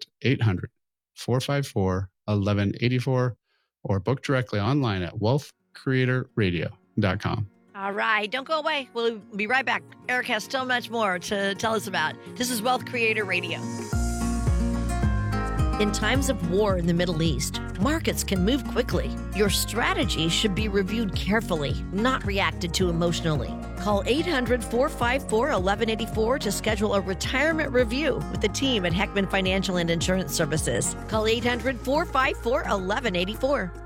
800-454-1184 or book directly online at wealthcreatorradio.com. All right. Don't go away. We'll be right back. Eric has so much more to tell us about. This is Wealth Creator Radio. In times of war in the Middle East, markets can move quickly. Your strategy should be reviewed carefully, not reacted to emotionally. Call 800-454-1184 to schedule a retirement review with the team at Heckman Financial and Insurance Services. Call 800-454-1184.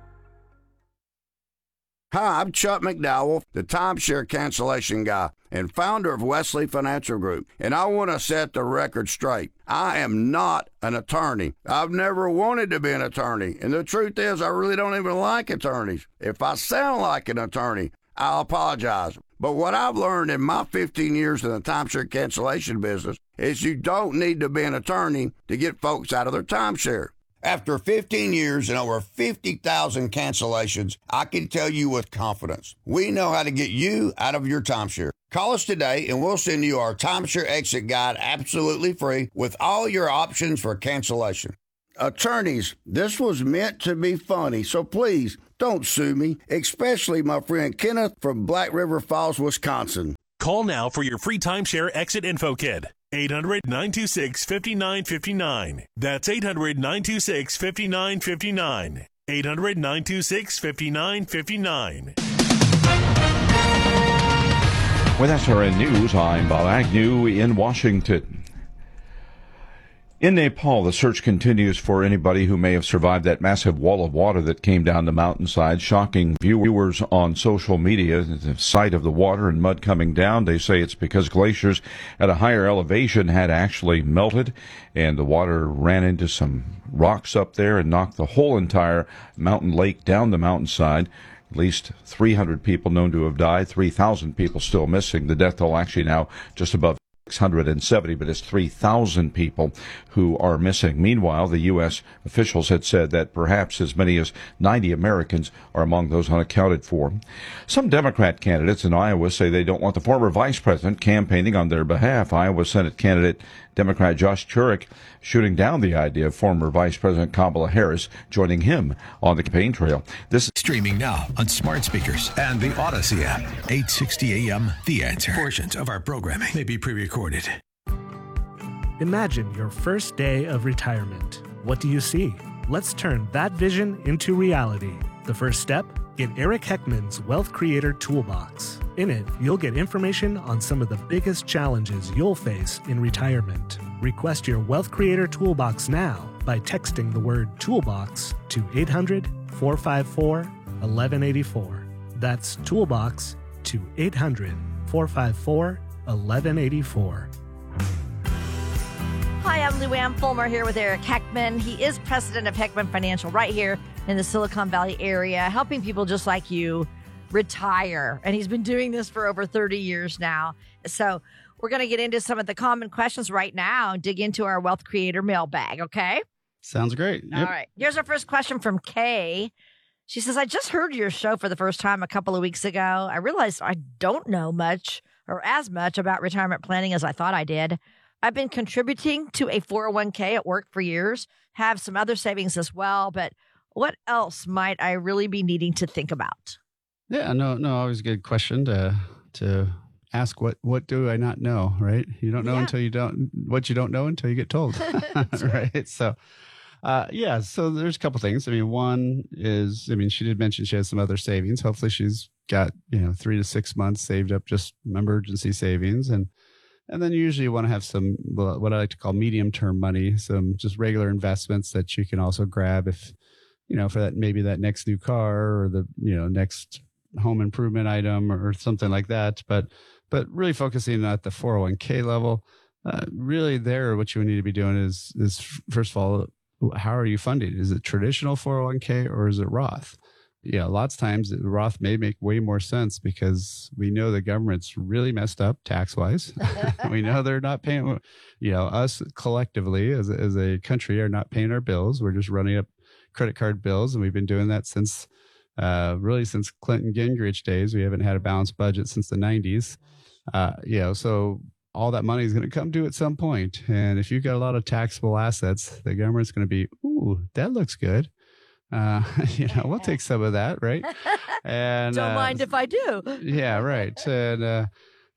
Hi, I'm Chuck McDowell, the timeshare cancellation guy and founder of Wesley Financial Group, and I want to set the record straight. I am not an attorney. I've never wanted to be an attorney, and the truth is I really don't even like attorneys. If I sound like an attorney, I'll apologize. But what I've learned in my 15 years in the timeshare cancellation business is you don't need to be an attorney to get folks out of their timeshare. After 15 years and over 50,000 cancellations, I can tell you with confidence, we know how to get you out of your timeshare. Call us today and we'll send you our timeshare exit guide absolutely free with all your options for cancellation. Attorneys, this was meant to be funny, so please don't sue me, especially my friend Kenneth from Black River Falls, Wisconsin. Call now for your free timeshare exit info kit. 800-926-5959. That's 800-926-5959. 800-926-5959. With SRN News, I'm Bob Agnew in Washington. In Nepal, the search continues for anybody who may have survived that massive wall of water that came down the mountainside, shocking viewers on social media. The sight of the water and mud coming down, they say it's because glaciers at a higher elevation had actually melted, and the water ran into some rocks up there and knocked the whole entire mountain lake down the mountainside. At least 300 people known to have died, 3,000 people still missing. The death toll actually now just above 670, but it's 3,000 people who are missing. Meanwhile, the U.S. officials had said that perhaps as many as 90 Americans are among those unaccounted for. Some Democrat candidates in Iowa say they don't want the former vice president campaigning on their behalf. Iowa Senate candidate Democrat Josh Turek shooting down the idea of former Vice President Kamala Harris joining him on the campaign trail. This is streaming now on smart speakers and the Odyssey app. 860 AM The Answer. Portions of our programming may be pre-recorded. Imagine your first day of retirement. What do you see? Let's turn that vision into reality. The first step? Get Eric Heckman's Wealth Creator Toolbox. In it, you'll get information on some of the biggest challenges you'll face in retirement. Request your Wealth Creator Toolbox now by texting the word Toolbox to 800-454-1184. That's Toolbox to 800-454-1184. Hi, I'm Lou Ann Fulmer here with Eric Heckman. He is president of Heckman Financial right here in the Silicon Valley area, helping people just like you retire. And he's been doing this for over 30 years now. So we're going to get into some of the common questions right now and dig into our Wealth Creator mailbag, okay? Sounds great. Yep. All right. Here's our first question from Kay. She says, I just heard your show for the first time a couple of weeks ago. I realized I don't know much or as much about retirement planning as I thought I did. I've been contributing to a 401k at work for years, have some other savings as well, but what else might I really be needing to think about? Yeah, no, always a good question to ask. What do I not know, right? You don't know until you don't, what you don't know until you get told, right? So, so there's a couple things. I mean, one is, she did mention she has some other savings. Hopefully she's got, 3 to 6 months saved up, just emergency savings. And then you usually want to have some, what I like to call medium-term money, some just regular investments that you can also grab if, for that, maybe that next new car or the, next home improvement item or something like that. But really focusing at the 401k level, really there, what you need to be doing is first of all, how are you funding? Is it traditional 401k or is it Roth? Lots of times Roth may make way more sense because we know the government's really messed up tax-wise. We know they're not paying, us collectively as a country are not paying our bills. We're just running up credit card bills, and we've been doing that since since Clinton Gingrich days. We haven't had a balanced budget since the 90s. So all that money is going to come due at some point. And if you've got a lot of taxable assets, the government's going to be, ooh, that looks good. We'll take some of that, right? And don't mind if I do. Yeah, right. And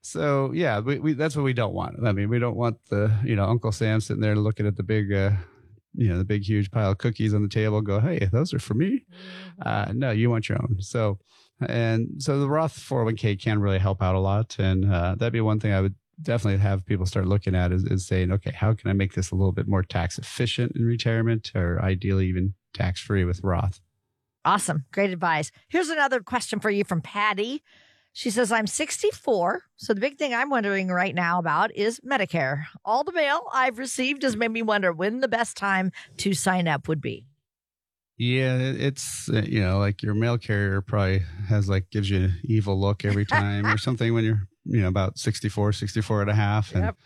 we that's what we don't want. We don't want the Uncle Sam sitting there looking at the big the big huge pile of cookies on the table. Go, hey, those are for me. No, you want your own. So the Roth 401k can really help out a lot, and that'd be one thing I would definitely have people start looking at is saying, okay, how can I make this a little bit more tax efficient in retirement, or ideally even tax-free with Roth? Awesome. Great advice. Here's another question for you from Patty. She says, I'm 64, so the big thing I'm wondering right now about is Medicare. All the mail I've received has made me wonder when the best time to sign up would be. Yeah, it's, like your mail carrier probably gives you an evil look every time or something when you're, about 64 and a half. And,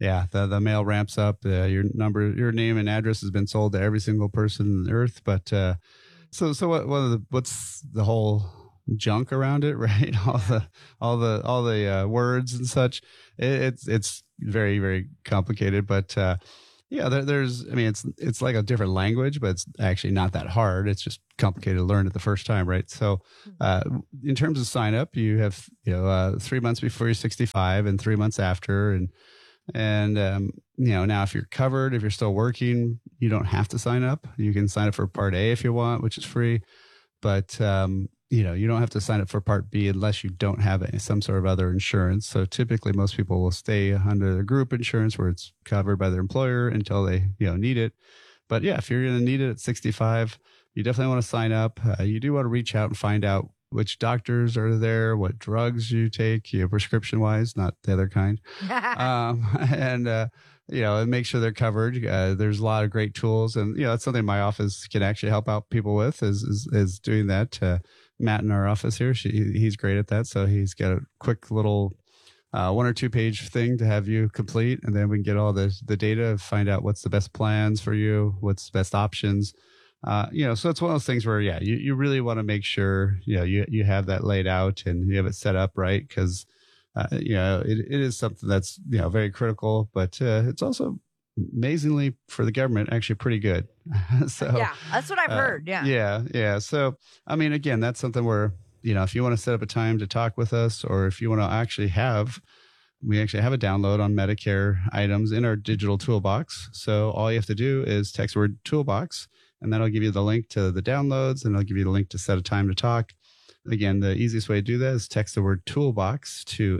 yeah, the mail ramps up. Your name and address has been sold to every single person on the earth. But so what's the whole junk around it, right? All the words and such. It's very, very complicated. But yeah, it's like a different language, but it's actually not that hard. It's just complicated to learn it the first time, right? So, in terms of sign up, you have 3 months before you're 65 and 3 months after, and now if you're covered, if you're still working, you don't have to sign up. You can sign up for Part A if you want, which is free, but you don't have to sign up for Part B unless you don't have some sort of other insurance. So typically most people will stay under the group insurance where it's covered by their employer until they need it. But yeah, if you're going to need it at 65, you definitely want to sign up. You do want to reach out and find out which doctors are there, what drugs you take, prescription wise, not the other kind. And make sure they're covered. There's a lot of great tools, and that's something my office can actually help out people with is doing that. Matt in our office here, he's great at that. So he's got a quick little 1 or 2 page thing to have you complete, and then we can get all the data, find out what's the best plans for you, what's the best options. So it's one of those things where, you really want to make sure, you have that laid out and you have it set up right. Cause, it is something that's, very critical, but, it's also amazingly for the government, actually pretty good. So yeah, that's what I've heard. Yeah. Yeah. So, I mean, again, that's something where, if you want to set up a time to talk with us, or if you want to we actually have a download on Medicare items in our digital toolbox. So all you have to do is text the word toolbox, and that'll give you the link to the downloads, and it'll give you the link to set a time to talk. Again, the easiest way to do that is text the word toolbox to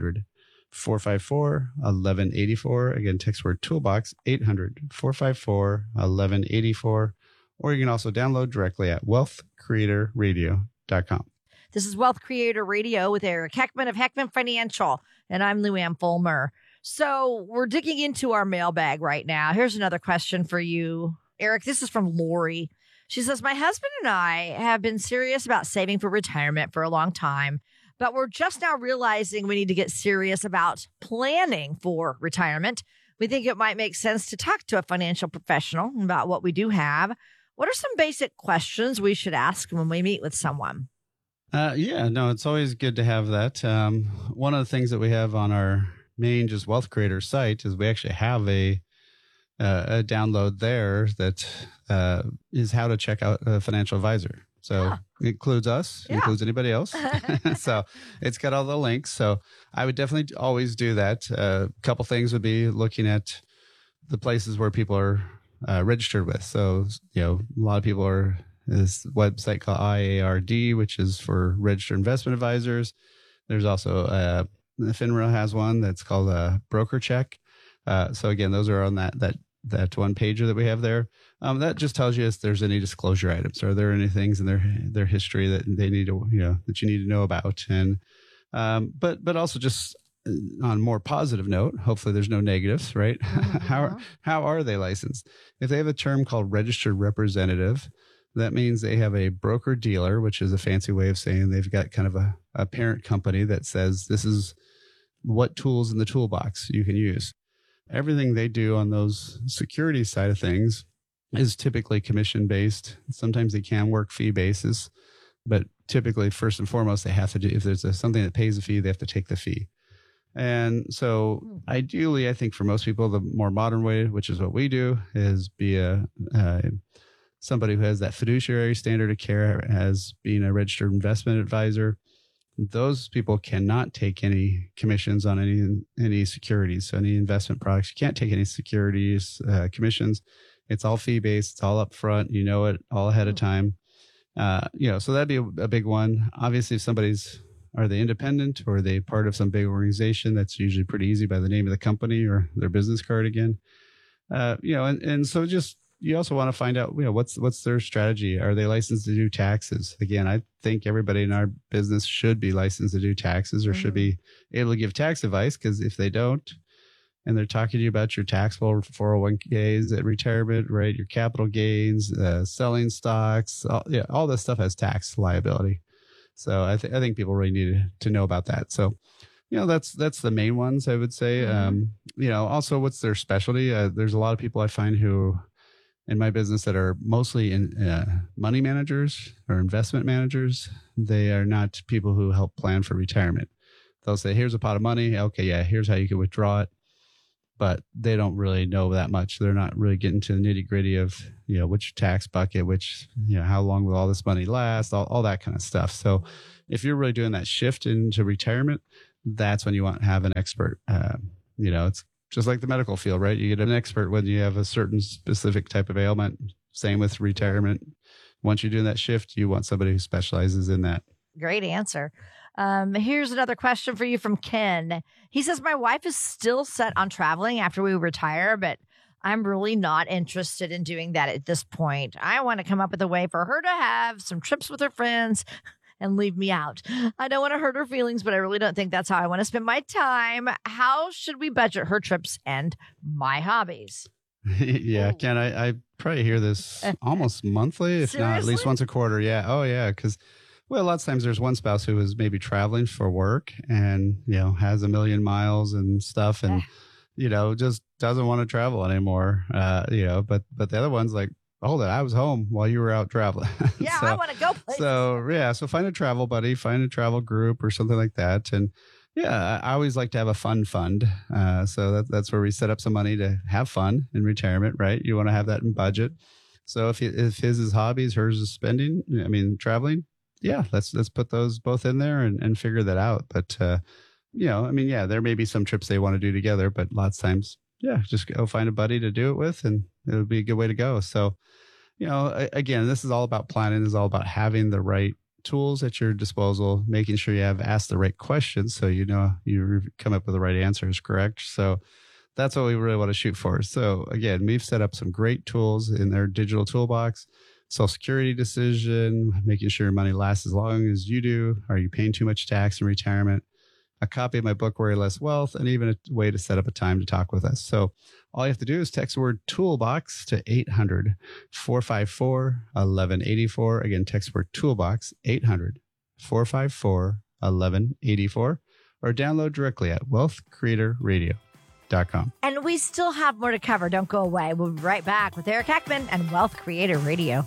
800-454-1184. Again, text the word toolbox, 800-454-1184. Or you can also download directly at wealthcreatorradio.com. This is Wealth Creator Radio with Eric Heckman of Heckman Financial, and I'm Lou Ann Fulmer. So we're digging into our mailbag right now. Here's another question for you, Eric. This is from Lori. She says, my husband and I have been serious about saving for retirement for a long time, but we're just now realizing we need to get serious about planning for retirement. We think it might make sense to talk to a financial professional about what we do have. What are some basic questions we should ask when we meet with someone? It's always good to have that. One of the things that we have on our main just Wealth Creator site is we actually have a download there that is how to check out a financial advisor. So it includes us, includes anybody else. So it's got all the links. So I would definitely always do that. A couple things would be looking at the places where people are registered with. So, a lot of people are this website called IARD, which is for registered investment advisors. There's also FINRA has one that's called Broker Check. So again, those are on that one pager that we have there. That just tells you if there's any disclosure items. Are there any things in their history that they need to that you need to know about? And but also just on a more positive note, hopefully there's no negatives, right? Mm-hmm. How are they licensed? If they have a term called registered representative, that means they have a broker dealer, which is a fancy way of saying they've got kind of a parent company that says this is what tools in the toolbox you can use. Everything they do on those security side of things is typically commission based. Sometimes they can work fee basis, but typically first and foremost, they have to do, if there's something that pays a fee, they have to take the fee. And so ideally, I think for most people, the more modern way, which is what we do, is be somebody who has that fiduciary standard of care as being a registered investment advisor. Those people cannot take any commissions on any securities, so any investment products. You can't take any securities commissions. It's all fee based. It's all upfront. You know it all ahead of time. So that'd be a big one. Obviously, if are they independent or are they part of some big organization? That's usually pretty easy by the name of the company or their business card again. And so just. You also want to find out, what's their strategy? Are they licensed to do taxes? Again, I think everybody in our business should be licensed to do taxes or should be able to give tax advice, because if they don't, and they're talking to you about your taxable 401ks at retirement, right? Your capital gains, selling stocks, all this stuff has tax liability. So I think people really need to know about that. So that's the main ones I would say. Also what's their specialty? There's a lot of people I find who in my business that are mostly in money managers or investment managers. They are not people who help plan for retirement. They'll say, here's a pot of money. Okay, yeah, here's how you can withdraw it. But they don't really know that much. They're not really getting to the nitty gritty of, which tax bucket, how long will all this money last, all that kind of stuff. So if you're really doing that shift into retirement, that's when you want to have an expert. It's just like the medical field, right? You get an expert when you have a certain specific type of ailment. Same with retirement. Once you're doing that shift, you want somebody who specializes in that. Great answer. Here's another question for you from Ken. He says, my wife is still set on traveling after we retire, but I'm really not interested in doing that at this point. I want to come up with a way for her to have some trips with her friends and leave me out. I don't want to hurt her feelings, but I really don't think that's how I want to spend my time. How should we budget her trips and my hobbies? Yeah, Ken, I probably hear this almost monthly, if not at least once a quarter. Yeah. Oh, yeah. Because, a lot of times there's one spouse who is maybe traveling for work and, has 1 million miles and stuff and, just doesn't want to travel anymore. But the other one's like, hold it, I was home while you were out traveling. Yeah, I want to go places. So find a travel buddy, find a travel group or something like that. And yeah, I always like to have a fun fund. So that's where we set up some money to have fun in retirement, right? You want to have that in budget. So if his is hobbies, hers is traveling, yeah, let's put those both in there and figure that out. But, there may be some trips they want to do together, but lots of times, yeah, just go find a buddy to do it with and it'll be a good way to go. So, again, this is all about planning. This is all about having the right tools at your disposal, making sure you have asked the right questions so you come up with the right answers, correct? So that's what we really want to shoot for. So again, we've set up some great tools in their digital toolbox. Social Security decision, making sure your money lasts as long as you do. Are you paying too much tax in retirement? A copy of my book, Worry Less Wealth, and even a way to set up a time to talk with us. So all you have to do is text the word toolbox to 800-454-1184. Again, text the word toolbox, 800-454-1184, or download directly at wealthcreatorradio.com. And we still have more to cover. Don't go away. We'll be right back with Eric Heckman and Wealth Creator Radio.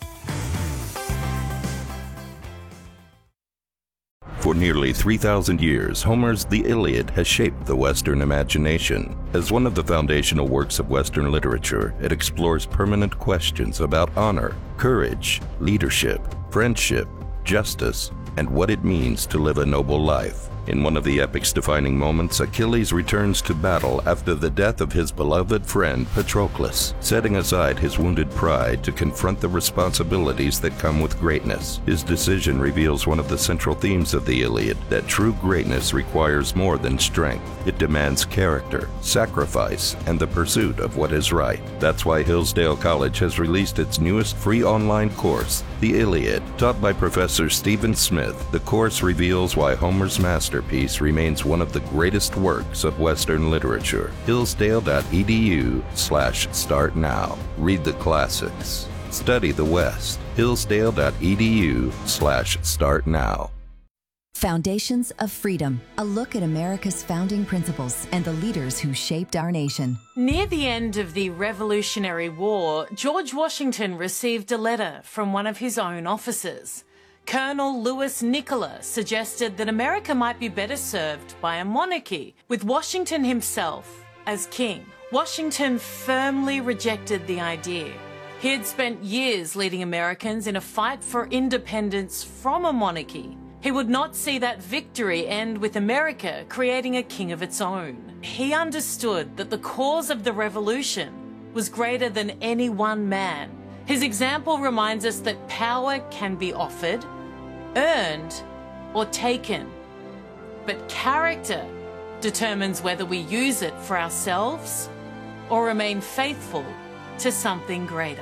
For nearly 3,000 years, Homer's The Iliad has shaped the Western imagination. As one of the foundational works of Western literature, it explores permanent questions about honor, courage, leadership, friendship, justice, and what it means to live a noble life. In one of the epic's defining moments, Achilles returns to battle after the death of his beloved friend Patroclus, setting aside his wounded pride to confront the responsibilities that come with greatness. His decision reveals one of the central themes of the Iliad, that true greatness requires more than strength. It demands character, sacrifice, and the pursuit of what is right. That's why Hillsdale College has released its newest free online course, The Iliad. Taught by Professor Stephen Smith, the course reveals why Homer's masterpiece remains one of the greatest works of Western literature. Hillsdale.edu/start now. Read the classics. Study the West. Hillsdale.edu/start now. Foundations of Freedom, a look at America's founding principles and the leaders who shaped our nation. Near the end of the Revolutionary War, George Washington received a letter from one of his own officers. Colonel Louis Nicholas suggested that America might be better served by a monarchy, with Washington himself as king. Washington firmly rejected the idea. He had spent years leading Americans in a fight for independence from a monarchy. He would not see that victory end with America creating a king of its own. He understood that the cause of the revolution was greater than any one man. His example reminds us that power can be offered, earned, or taken. But character determines whether we use it for ourselves or remain faithful to something greater.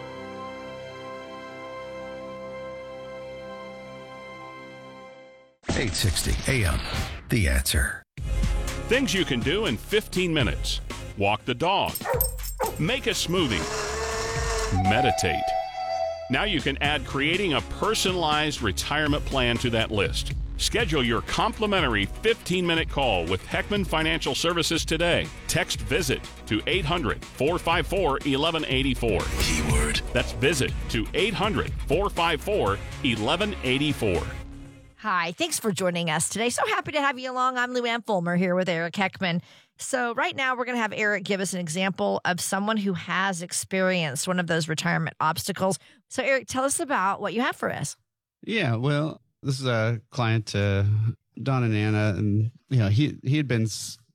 .860 AM, The Answer. Things you can do in 15 minutes. Walk the dog. Make a smoothie. Meditate. Now you can add creating a personalized retirement plan to that list. Schedule your complimentary 15-minute call with Heckman Financial Services today. Text VISIT to 800-454-1184. Keyword. That's VISIT to 800-454-1184. Hi, thanks for joining us today. So happy to have you along. I'm Lou Ann Fulmer here with Eric Heckman. So right now we're going to have Eric give us an example of someone who has experienced one of those retirement obstacles. So Eric, tell us about what you have for us. Yeah, well, this is a client, Don and Anna, and he had been